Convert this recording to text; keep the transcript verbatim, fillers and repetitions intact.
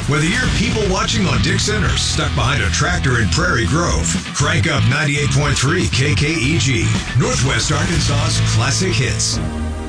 Whether you're people watching on Dixon or stuck behind a tractor in Prairie Grove, crank up ninety-eight point three K K E G, Northwest Arkansas's classic hits.